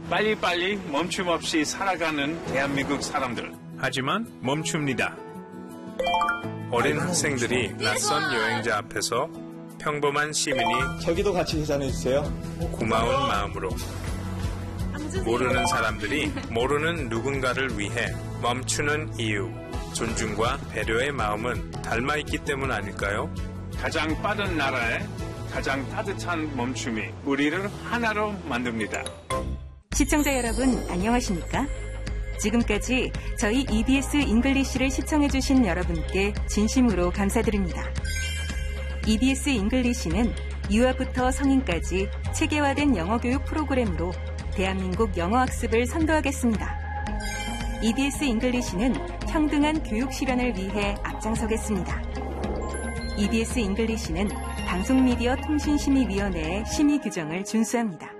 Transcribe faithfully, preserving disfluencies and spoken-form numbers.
빨리빨리 멈춤 없이 살아가는 대한민국 사람들. 하지만 멈춥니다. 어린 학생들이 낯선 여행자 앞에서 평범한 시민이 저기도 같이 계산해주세요. 고마운 마음으로 모르는 사람들이 모르는 누군가를 위해 멈추는 이유, 존중과 배려의 마음은 닮아있기 때문 아닐까요? 가장 빠른 나라에 가장 따뜻한 멈춤이 우리를 하나로 만듭니다. 시청자 여러분 안녕하십니까? 지금까지 저희 이비에스 잉글리시를 시청해주신 여러분께 진심으로 감사드립니다. 이비에스 잉글리시는 유아부터 성인까지 체계화된 영어교육 프로그램으로 대한민국 영어학습을 선도하겠습니다. 이비에스 잉글리시는 평등한 교육 실현을 위해 앞장서겠습니다. 이비에스 잉글리시는 방송미디어 통신심의위원회의 심의 규정을 준수합니다.